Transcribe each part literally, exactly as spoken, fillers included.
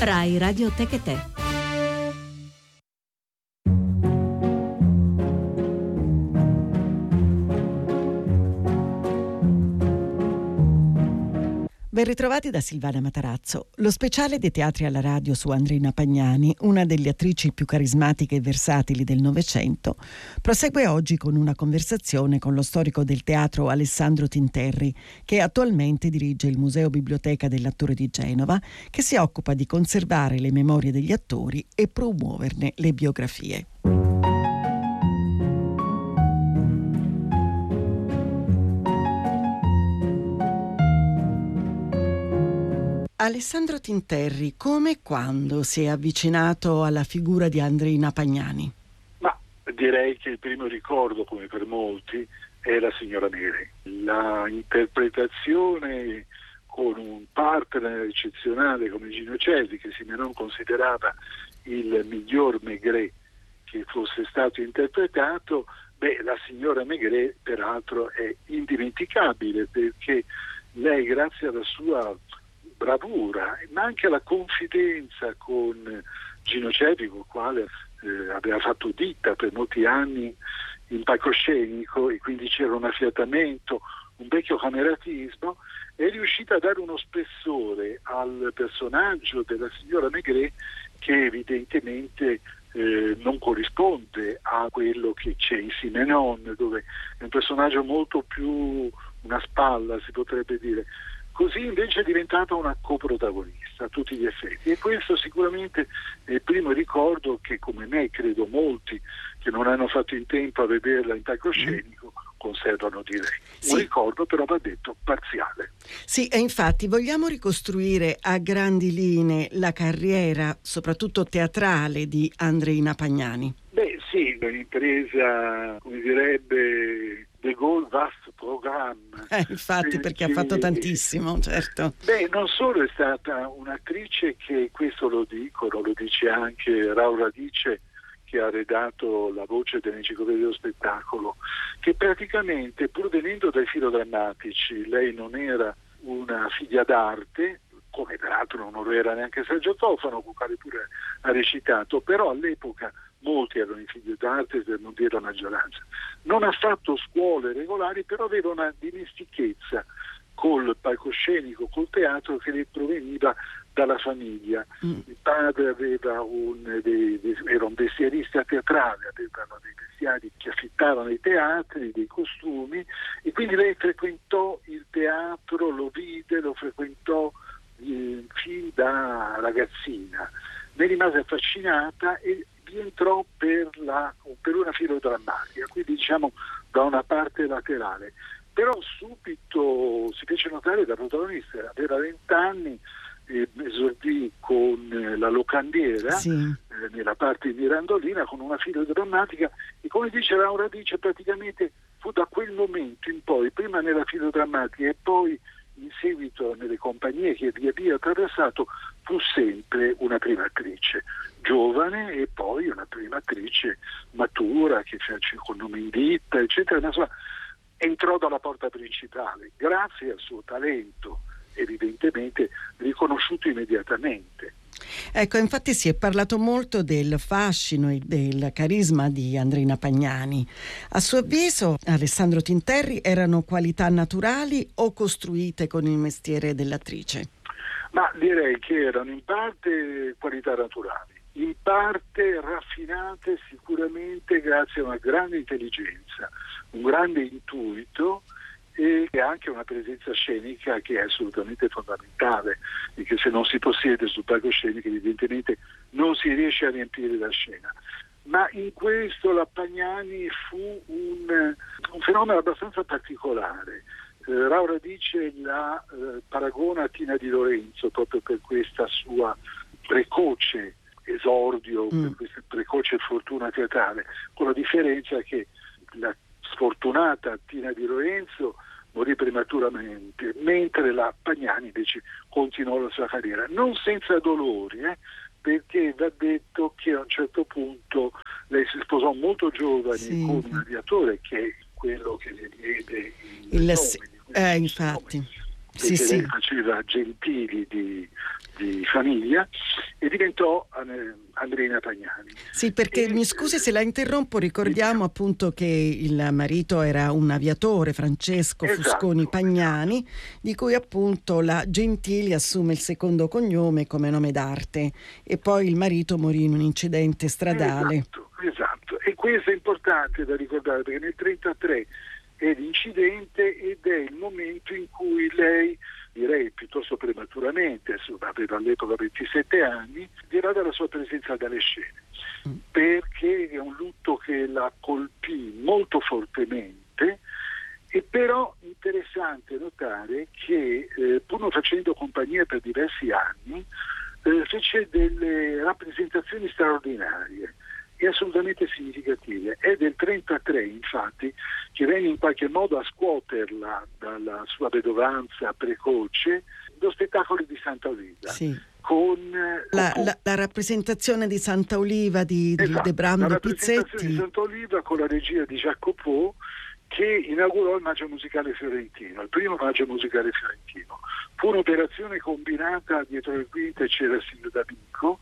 Rai Radio Tecate. Ben ritrovati da Silvana Matarazzo. Lo speciale dei teatri alla radio su Andreina Pagnani, una delle attrici più carismatiche e versatili del Novecento, prosegue oggi con una conversazione con lo storico del teatro Alessandro Tinterri, che attualmente dirige il Museo Biblioteca dell'Attore di Genova, che si occupa di conservare le memorie degli attori e promuoverne le biografie. Alessandro Tinterri, come e quando si è avvicinato alla figura di Andreina Pagnani? Ma direi che il primo ricordo, come per molti, è la signora Maigret. La interpretazione con un partner eccezionale come Gino Cervi, che Simenon considerava il miglior Maigret che fosse stato interpretato, beh, la signora Maigret peraltro è indimenticabile, perché lei, grazie alla sua bravura, ma anche la confidenza con Gino Cervi, con il quale eh, aveva fatto ditta per molti anni in palcoscenico, e quindi c'era un affiatamento, un vecchio cameratismo, è riuscita a dare uno spessore al personaggio della signora Maigret che evidentemente eh, non corrisponde a quello che c'è in Simenon, dove è un personaggio molto più una spalla, si potrebbe dire. Così invece è diventata una coprotagonista a tutti gli effetti, e questo sicuramente è il primo ricordo che, come me, credo molti che non hanno fatto in tempo a vederla in palcoscenico conservano, direi. Sì. Un ricordo però, va detto, parziale. Sì, e infatti vogliamo ricostruire a grandi linee la carriera, soprattutto teatrale, di Andreina Pagnani. Beh sì, un'impresa, come direbbe De Gaulle, vasto programma. Eh, infatti, perché ha fatto tantissimo, certo. Beh, non solo è stata un'attrice che, questo lo dicono, lo dice anche Raul Radice, che ha redatto la voce dell'Enciclopedia dello Spettacolo, che praticamente, pur venendo dai filodrammatici, lei non era una figlia d'arte, come peraltro non lo era neanche Sergio Tofano, con quale pure ha recitato, però all'epoca molti erano i figli d'arte, per non dire la maggioranza. Non ha fatto scuole regolari, però aveva una dimestichezza col palcoscenico, col teatro, che le proveniva dalla famiglia. Mm. Il padre aveva un, dei, dei, era un vestierista teatrale, avevano dei vestiari che affittavano i teatri, dei costumi, e quindi lei frequentò il teatro, lo vide, lo frequentò eh, fin da ragazzina. Ne rimase affascinata e entrò per, la, per una filodrammatica, quindi diciamo da una parte laterale, però subito si fece notare da protagonista. Aveva vent'anni, eh, esordì con eh, la locandiera, sì. eh, nella parte di Mirandolina, con una filodrammatica, e come dice Laura Dice, praticamente fu da quel momento in poi, prima nella filodrammatica e poi in seguito nelle compagnie che via via attraversato, fu sempre una prima attrice giovane e poi una prima attrice matura che fece con nome in ditta, eccetera. Ma insomma, entrò dalla porta principale grazie al suo talento, evidentemente riconosciuto immediatamente. Ecco, infatti si è parlato molto del fascino e del carisma di Andreina Pagnani. A suo avviso, Alessandro Tinterri, erano qualità naturali o costruite con il mestiere dell'attrice? Ma direi che erano in parte qualità naturali, in parte raffinate sicuramente grazie a una grande intelligenza, un grande intuito e anche una presenza scenica che è assolutamente fondamentale, e che se non si possiede sul palcoscenico evidentemente non si riesce a riempire la scena. Ma in questo la Pagnani fu un, un fenomeno abbastanza particolare. Eh, Laura Dice la eh, paragona a Tina Di Lorenzo proprio per questa sua precoce esordio, mm. per questa precoce fortuna teatrale, con la differenza che la sfortunata Tina Di Lorenzo morì prematuramente, mentre la Pagnani invece continuò la sua carriera, non senza dolori, eh, perché va detto che a un certo punto lei si sposò molto giovane, sì, con un aviatore che è quello che le diede il, il nome. Eh, infatti. Perché sì, lei sì. faceva gentili di, di famiglia, e diventò Andreina Pagnani. Sì, perché e, mi scusi se la interrompo, ricordiamo appunto che il marito era un aviatore, Francesco esatto. Fusconi Pagnani, di cui appunto la Gentili assume il secondo cognome come nome d'arte, e poi il marito morì in un incidente stradale. Esatto, esatto. E questo è importante da ricordare, perché nel trentatré è l'incidente ed è il momento in cui lei, direi piuttosto prematuramente, aveva all'epoca ventisette anni, dirà dalla sua presenza dalle scene, mm. perché è un lutto che la colpì molto fortemente. E però interessante notare che eh, pur non facendo compagnia per diversi anni, eh, fece delle rappresentazioni straordinarie e assolutamente significative. È del trentatré, infatti, che venne in qualche modo a scuoterla dalla sua vedovanza precoce, lo spettacolo di Santa Oliva. Sì. Con la, la, la rappresentazione di Santa Oliva di, esatto, di Debrando la Pizzetti. La rappresentazione di Santa Oliva con la regia di Jacopo, che inaugurò il Maggio Musicale Fiorentino, il primo Maggio Musicale Fiorentino. Fu un'operazione combinata, dietro le quinte c'era Silvio D'Amico,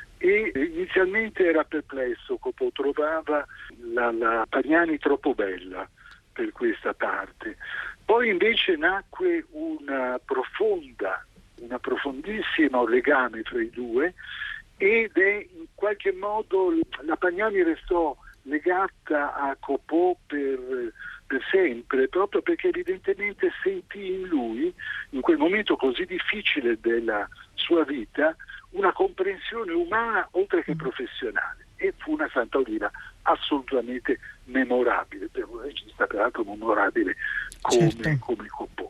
e inizialmente era perplesso, Copò trovava la, la Pagnani troppo bella per questa parte. Poi invece nacque una profonda, una profondissimo legame tra i due, ed è in qualche modo la Pagnani restò legata a Copò per, per sempre, proprio perché evidentemente sentì in lui, in quel momento così difficile della sua vita, una comprensione umana oltre che professionale, e fu una Santa Oliva assolutamente memorabile, per un regista peraltro memorabile come, certo. come Copò.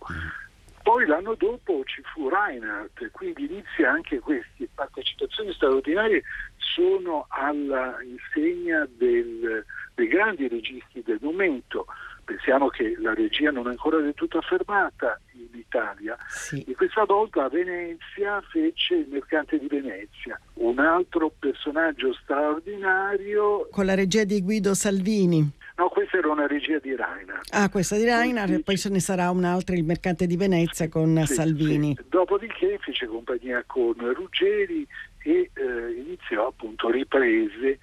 Poi l'anno dopo ci fu Reinhardt, quindi inizia anche queste partecipazioni straordinarie, sono alla insegna del, dei grandi registi del momento. Pensiamo che la regia non è ancora del tutto affermata in Italia, sì. e questa volta a Venezia fece Il Mercante di Venezia, un altro personaggio straordinario. Con la regia di Guido Salvini. No, questa era una regia di Reinhardt. Ah, questa di Reinhardt, e poi ce ne sarà un'altra, Il Mercante di Venezia, con sì, Salvini. Sì. Dopodiché fece compagnia con Ruggeri e eh, iniziò appunto riprese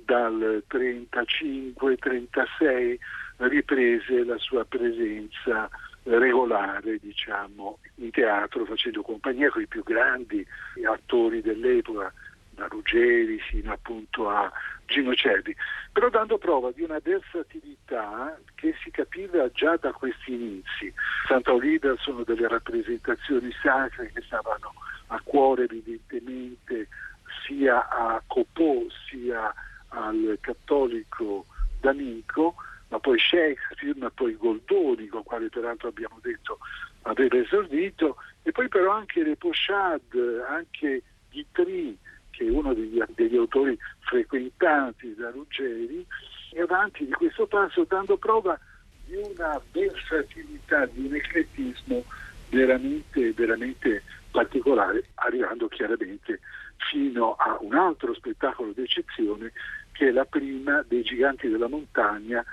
dal trentacinque trentasei, riprese la sua presenza regolare, diciamo, in teatro, facendo compagnia con i più grandi attori dell'epoca, da Ruggeri fino appunto a Gino Cervi, però dando prova di una versatilità che si capiva già da questi inizi. Santa Oliva sono delle rappresentazioni sacre che stavano a cuore evidentemente sia a Copò sia al cattolico D'Amico, ma poi Shakespeare, ma poi Goldoni, con quale peraltro abbiamo detto aveva esordito, e poi però anche Le Pochade, anche Guitry, che è uno degli, degli autori frequentati da Ruggeri, e avanti di questo passo dando prova di una versatilità, di un eclettismo veramente, veramente particolare, arrivando chiaramente fino a un altro spettacolo d'eccezione, che è la prima dei Giganti della Montagna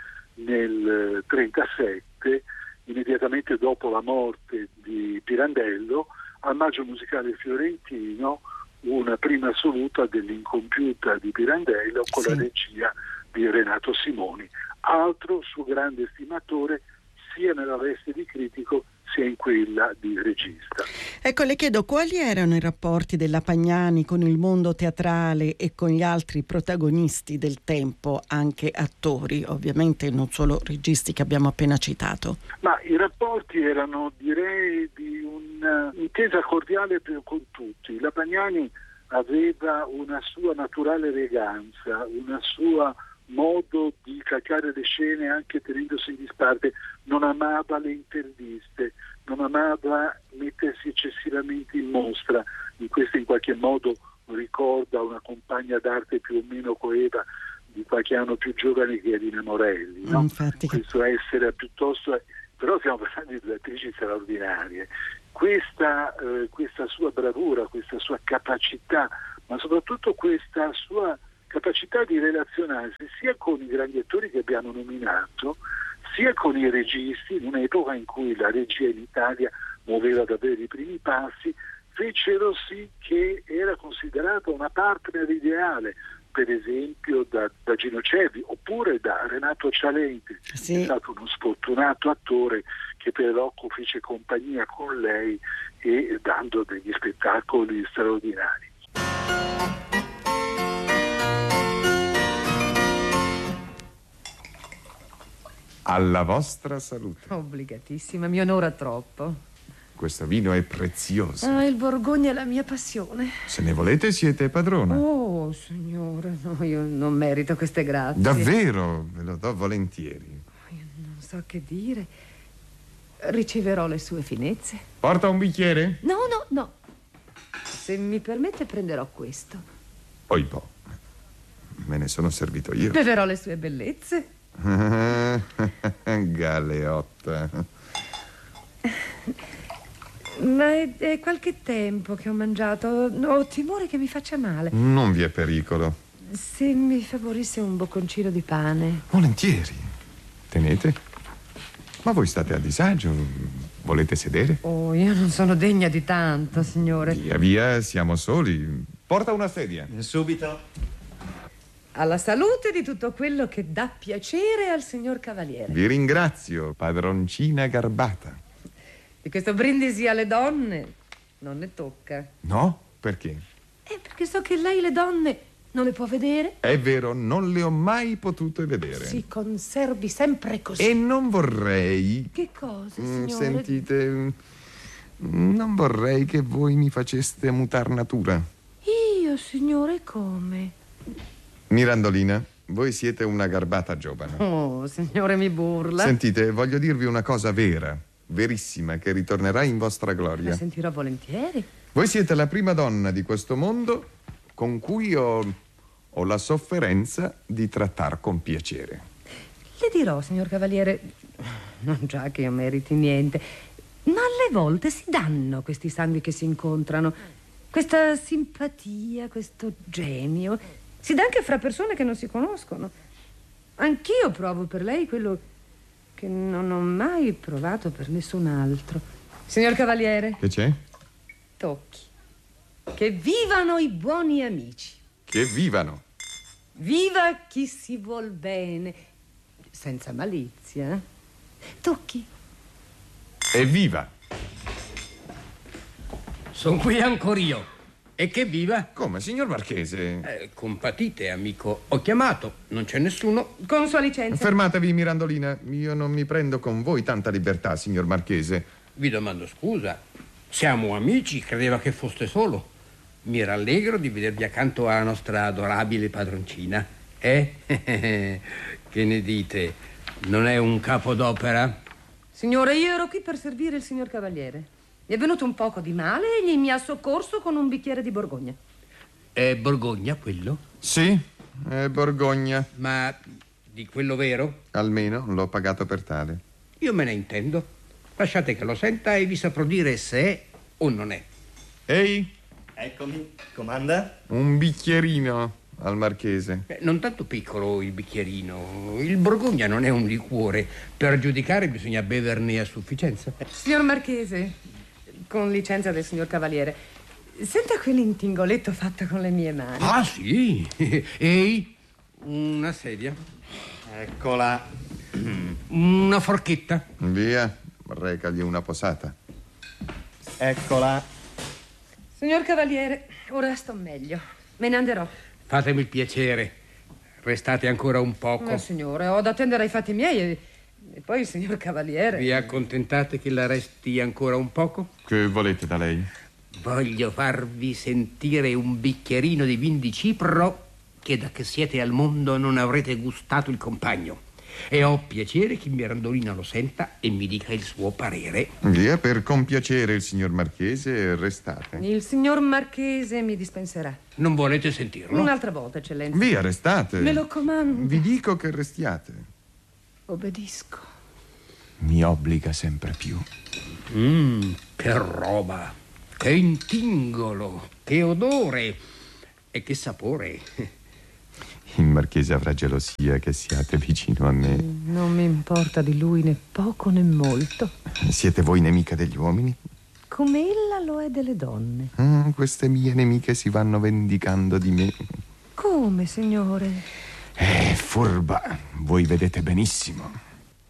nel trentasette, immediatamente dopo la morte di Pirandello, al Maggio Musicale Fiorentino, una prima assoluta dell'Incompiuta di Pirandello con sì. la regia di Renato Simoni, altro suo grande estimatore sia nella veste di critico sia in quella di regista. Ecco, le chiedo quali erano i rapporti della Pagnani con il mondo teatrale e con gli altri protagonisti del tempo, anche attori, ovviamente non solo registi che abbiamo appena citato. Ma i rapporti erano, direi, di un'intesa cordiale con tutti. La Pagnani aveva una sua naturale eleganza, una sua modo di calcare le scene anche tenendosi in disparte, non amava le interviste, non amava mettersi eccessivamente in mostra. In questo in qualche modo ricorda una compagna d'arte più o meno coeva di qualche anno più giovane che è Rina Morelli, no? Infatti. Questo essere piuttosto, però stiamo parlando di due attrici straordinarie. Questa, eh, questa sua bravura, questa sua capacità, ma soprattutto questa sua capacità di relazionarsi sia con i grandi attori che abbiamo nominato, sia con i registi, in un'epoca in cui la regia in Italia muoveva davvero i primi passi, fecero sì che era considerata una partner ideale, per esempio da, da Gino Cervi oppure da Renato Cialenti, sì. È stato uno sfortunato attore che però fece compagnia con lei e dando degli spettacoli straordinari. Alla vostra salute. Obbligatissima, mi onora troppo. Questo vino è prezioso. Ah, il Borgogna è la mia passione. Se ne volete siete padrona. Oh, signore, no, io non merito queste grazie. Davvero, ve lo do volentieri. Io non so che dire. Riceverò le sue finezze. Porta un bicchiere? No, no, no. Se mi permette prenderò questo. Poi po'. Me ne sono servito io. Beverò le sue bellezze. Galeotta. Ma è, è qualche tempo che ho mangiato. Ho timore che mi faccia male. Non vi è pericolo. Se mi favorisse un bocconcino di pane. Volentieri. Tenete. Ma voi state a disagio? Volete sedere? Oh, io non sono degna di tanto, signore. Via, via, siamo soli. Porta una sedia. Subito. Alla salute di tutto quello che dà piacere al signor Cavaliere. Vi ringrazio, padroncina garbata. Di questo brindisi alle donne non ne tocca. No? Perché? Eh, perché so che lei le donne non le può vedere. È vero, non le ho mai potute vedere. Si conservi sempre così. E non vorrei... Che cosa, Mm, signore? Sentite, mm, non vorrei che voi mi faceste mutar natura. Io, signore, come? Mirandolina, voi siete una garbata giovane. Oh, signore, mi burla. Sentite, voglio dirvi una cosa vera, verissima, che ritornerà in vostra gloria. La sentirò volentieri. Voi siete la prima donna di questo mondo con cui ho, ho la sofferenza di trattar con piacere. Le dirò, signor Cavaliere, non già che io meriti niente, ma alle volte si danno questi sangue che si incontrano, questa simpatia, questo genio. Si dà anche fra persone che non si conoscono. Anch'io provo per lei quello che non ho mai provato per nessun altro. Signor Cavaliere. Che c'è? Tocchi. Che vivano i buoni amici. Che vivano. Viva chi si vuol bene, senza malizia. Tocchi. Evviva. Sono qui ancora io. E che viva? Come, signor Marchese? Eh, compatite, amico. Ho chiamato, non c'è nessuno. Con sua licenza. Fermatevi, Mirandolina. Io non mi prendo con voi tanta libertà, signor Marchese. Vi domando scusa. Siamo amici, credeva che foste solo. Mi rallegro di vedervi accanto alla nostra adorabile padroncina. Eh? Che ne dite? Non è un capodopera? Signore, io ero qui per servire il signor Cavaliere. Mi è venuto un poco di male e egli mi ha soccorso con un bicchiere di Borgogna. È Borgogna quello? Sì, è Borgogna. Ma di quello vero? Almeno l'ho pagato per tale. Io me ne intendo. Lasciate che lo senta e vi saprò dire se è o non è. Ehi, Eccomi, comanda? un bicchierino al Marchese. Eh, non tanto piccolo il bicchierino. Il Borgogna non è un liquore. Per giudicare bisogna beverne a sufficienza. Signor Marchese, con licenza del signor Cavaliere, senta quell'intingoletto fatto con le mie mani. Ah, sì? Ehi, una sedia. Eccola. Una forchetta. Via, recagli una posata. Eccola. Signor Cavaliere, ora sto meglio. Me ne anderò. Fatemi il piacere. Restate ancora un poco. Ma signore, ho da attendere ai fatti miei e, e poi il signor Cavaliere. Vi accontentate che la resti ancora un poco? Che volete da lei? Voglio farvi sentire un bicchierino di vin di Cipro che da che siete al mondo non avrete gustato il compagno. E ho piacere che Mirandolina lo senta e mi dica il suo parere. Via, per compiacere il signor Marchese, restate. Il signor Marchese mi dispenserà. Non volete sentirlo? Un'altra volta, eccellenza. Via, restate. Me lo comando. Vi dico che restiate. Obbedisco. Mi obbliga sempre più. Mmm, che roba, che intingolo, che odore e che sapore. Il Marchese avrà gelosia che siate vicino a me. Non mi importa di lui né poco né molto. Siete voi nemica degli uomini? come ella lo è delle donne. Mm, queste mie nemiche si vanno vendicando di me. Come, signore? Eh, furba, voi vedete benissimo.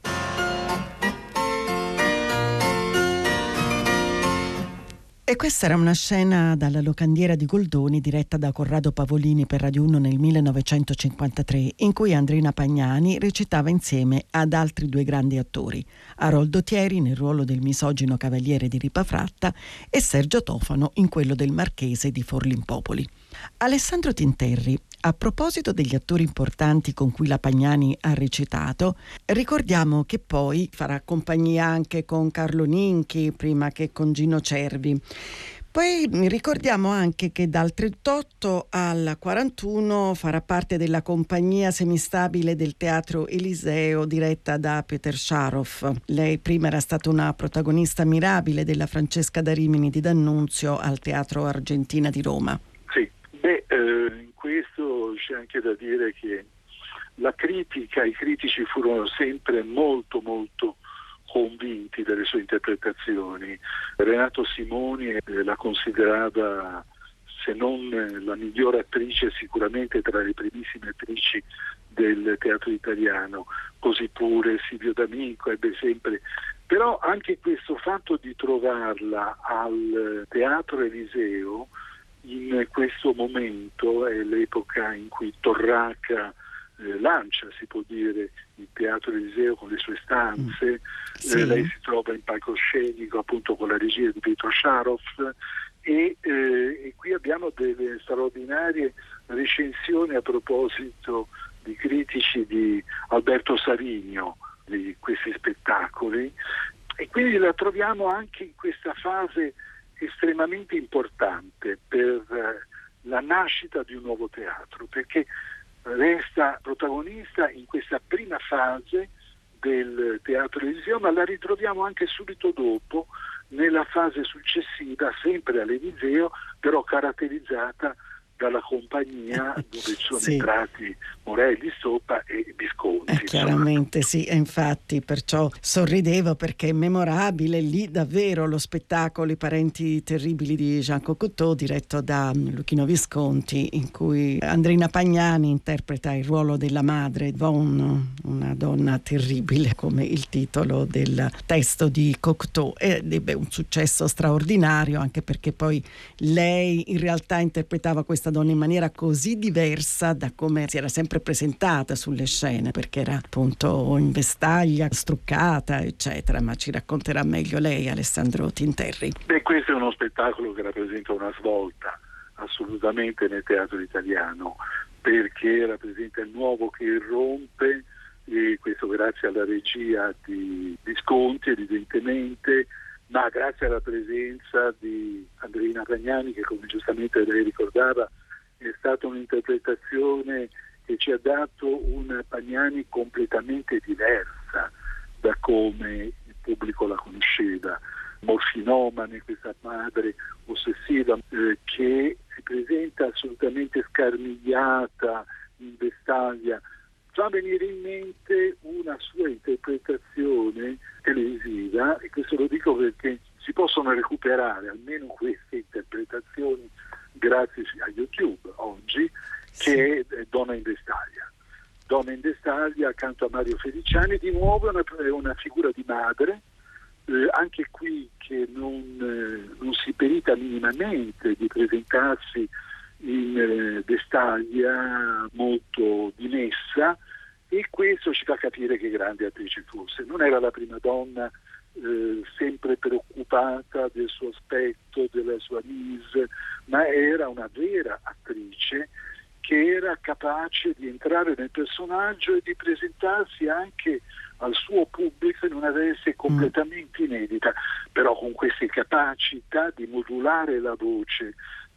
E questa era una scena dalla Locandiera di Goldoni diretta da Corrado Pavolini per Radio uno nel millenovecentocinquantatré, in cui Andrina Pagnani recitava insieme ad altri due grandi attori, Aroldo Thieri nel ruolo del misogino cavaliere di Ripafratta e Sergio Tofano in quello del marchese di Forlimpopoli. Alessandro Tinterri, a proposito degli attori importanti con cui la Pagnani ha recitato, ricordiamo che poi farà compagnia anche con Carlo Ninchi, prima che con Gino Cervi. Poi ricordiamo anche che dal trentotto al quarantuno farà parte della compagnia semistabile del Teatro Eliseo diretta da Peter Sharoff. Lei prima era stata una protagonista mirabile della Francesca da Rimini di D'Annunzio al Teatro Argentina di Roma. Sì, beh, eh, in questo c'è anche da dire che la critica, i critici furono sempre molto molto convinti delle sue interpretazioni. Renato Simoni eh, la considerava, se non la migliore attrice, sicuramente tra le primissime attrici del teatro italiano. Così pure Silvio D'Amico ebbe sempre. Però anche questo fatto di trovarla al Teatro Eliseo in questo momento, è l'epoca in cui Torraca eh, lancia, si può dire, il Teatro Eliseo con le sue stanze, mm. sì. eh, lei si trova in palcoscenico appunto con la regia di Pietro Sharoff e, eh, e qui abbiamo delle straordinarie recensioni a proposito di critici di Alberto Sarigno di questi spettacoli, e quindi la troviamo anche in questa fase estremamente importante per la nascita di un nuovo teatro, perché resta protagonista in questa prima fase del Teatro Eliseo, ma la ritroviamo anche subito dopo nella fase successiva, sempre all'Eliseo, però caratterizzata dalla compagnia dove sono sì. entrati Morelli, Stoppa e Visconti. Eh, chiaramente sì, e infatti perciò sorridevo perché è memorabile lì davvero lo spettacolo I parenti terribili di Jean Cocteau diretto da Luchino Visconti, in cui Andrina Pagnani interpreta il ruolo della madre Yvonne, una donna terribile come il titolo del testo di Cocteau, ed ebbe un successo straordinario anche perché poi lei in realtà interpretava questa donna in maniera così diversa da come si era sempre presentata sulle scene, perché era appunto in vestaglia, struccata eccetera, ma ci racconterà meglio lei, Alessandro Tinterri. Beh, questo è uno spettacolo che rappresenta una svolta assolutamente nel teatro italiano, perché rappresenta il nuovo che irrompe, e questo grazie alla regia di Visconti evidentemente, ma grazie alla presenza di Andrina Pagnani, che come giustamente lei ricordava è stata un'interpretazione che ci ha dato una Pagnani completamente diversa da come il pubblico la conosceva, morfinomane, questa madre ossessiva eh, che si presenta assolutamente scarmigliata, in vestaglia. Fa venire in mente una sua interpretazione televisiva, e questo lo dico perché si possono recuperare almeno queste interpretazioni grazie a YouTube oggi, sì. che è Donna in vestaglia. Donna in vestaglia accanto a Mario Feliciani, di nuovo è una, una figura di madre, eh, anche qui che non, eh, non si perita minimamente di presentarsi in eh, vestaglia molto dimessa, e questo ci fa capire che grande attrice fosse. Non era la prima donna eh, sempre preoccupata del suo aspetto, della sua mise, ma era una vera attrice che era capace di entrare nel personaggio e di presentarsi anche al suo pubblico in una veste completamente inedita, però con queste capacità di modulare la voce,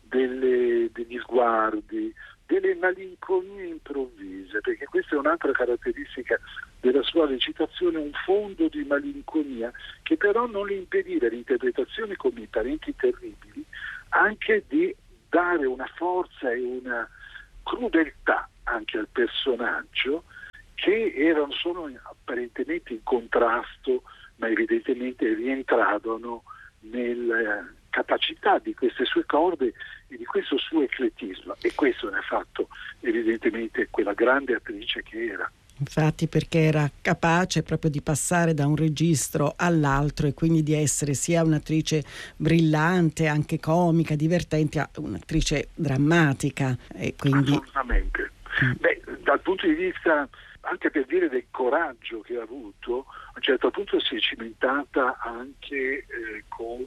delle, degli sguardi, delle malinconie improvvise, perché questa è un'altra caratteristica della sua recitazione, un fondo di malinconia che però non le impediva, l'interpretazione come I parenti terribili, anche di dare una forza e una crudeltà anche al personaggio, che erano solo apparentemente in contrasto, ma evidentemente rientravano nella capacità di queste sue corde e di questo suo eclettismo, e questo ne ha fatto evidentemente quella grande attrice che era. Infatti, perché era capace proprio di passare da un registro all'altro e quindi di essere sia un'attrice brillante, anche comica, divertente, a un'attrice drammatica. E quindi... Assolutamente. Mm. Beh, dal punto di vista, anche per dire del coraggio che ha avuto, a un certo punto si è cimentata anche eh, con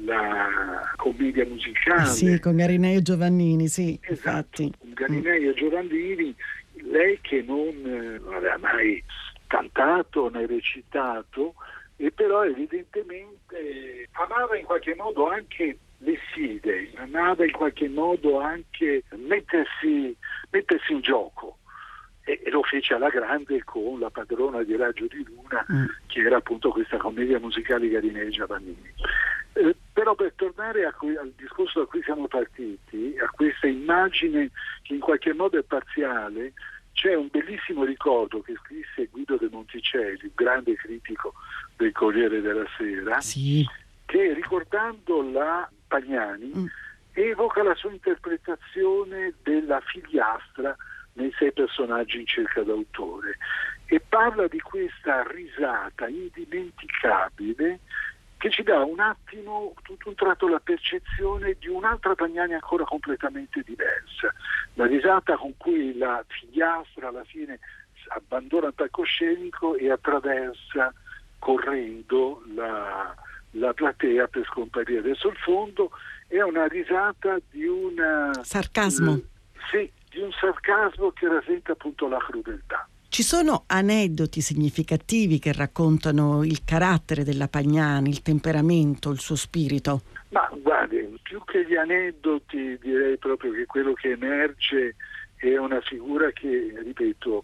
la commedia musicale. Sì, con Garinei e Giovannini, sì. Esatto, infatti. con Garinei mm. e Giovannini. Lei che non, non aveva mai cantato né recitato, e però evidentemente amava in qualche modo anche le sfide, amava in qualche modo anche mettersi, mettersi in gioco, e, e lo fece alla grande con La padrona di Raggio di Luna, mm. che era appunto questa commedia musicale Garinei e Giovannini. Eh, però per tornare a cui, al discorso da cui siamo partiti, a questa immagine che in qualche modo è parziale, c'è un bellissimo ricordo che scrisse Guido de Monticelli, un grande critico del Corriere della Sera, sì. che ricordando la Pagnani mm. evoca la sua interpretazione della figliastra nei sei personaggi in cerca d'autore, e parla di questa risata indimenticabile che ci dà un attimo, tutto un tratto, la percezione di un'altra Pagnani ancora completamente diversa. La risata con cui la figliastra alla fine abbandona il palcoscenico e attraversa correndo la, la platea per scomparire verso il fondo, è una risata di un sarcasmo. Eh, sì, di un sarcasmo che rasenta appunto la crudeltà. Ci sono aneddoti significativi che raccontano il carattere della Pagnani, il temperamento, il suo spirito? Ma guardi, più che gli aneddoti direi proprio che quello che emerge è una figura che, ripeto,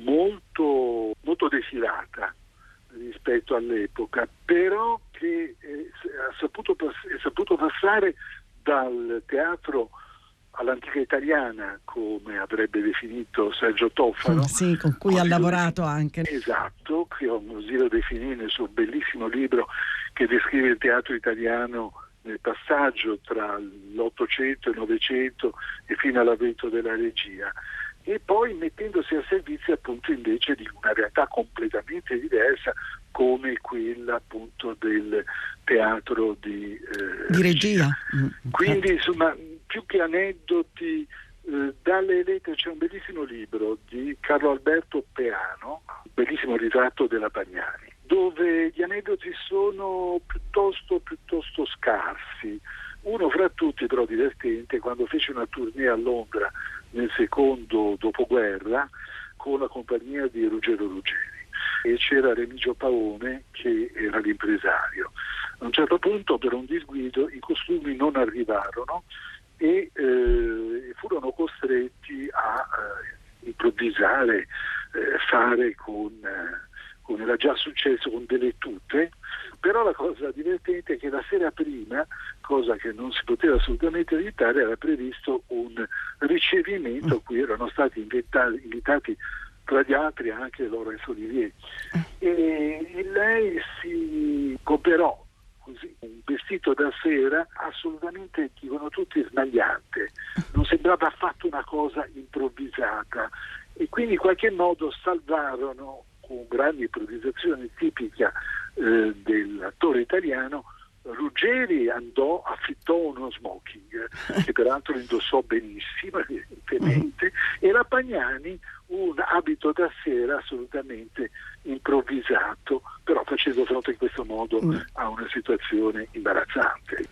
molto, molto defilata rispetto all'epoca, però che eh, ha saputo pass- è saputo passare dal teatro all'antica italiana, come avrebbe definito Sergio Toffano. Sì, con cui ha lavorato anche. Esatto, che così lo definì nel suo bellissimo libro che descrive il teatro italiano nel passaggio tra l'Ottocento e il Novecento e fino all'avvento della regia, e poi mettendosi a servizio appunto invece di una realtà completamente diversa come quella appunto del teatro di, eh, di regia. Quindi insomma, più che aneddoti, eh, dalle lettere c'è un bellissimo libro di Carlo Alberto Peano, un bellissimo ritratto della Pagnani, dove gli aneddoti sono piuttosto, piuttosto scarsi. Uno fra tutti però divertente, quando fece una tournée a Londra nel secondo dopoguerra con la compagnia di Ruggero Ruggeri, e c'era Remigio Paone che era l'impresario. A un certo punto, per un disguido, i costumi non arrivarono e eh, furono costretti a eh, improvvisare, eh, fare con, eh, come era già successo, con delle tute. Però la cosa divertente è che la sera prima, cosa che non si poteva assolutamente evitare, era previsto un ricevimento a cui erano stati invitati, invitati tra gli altri anche Laurence Olivier, e, e lei si cooperò così, un vestito da sera assolutamente, dicono tutti, smagliante, non sembrava affatto una cosa improvvisata, e quindi in qualche modo salvarono, con grande improvvisazione tipica eh, dell'attore italiano. Ruggeri andò, affittò uno smoking che peraltro indossò benissimo evidentemente, e la Pagnani un abito da sera assolutamente improvvisato, però facendo fronte in questo modo a una situazione imbarazzante.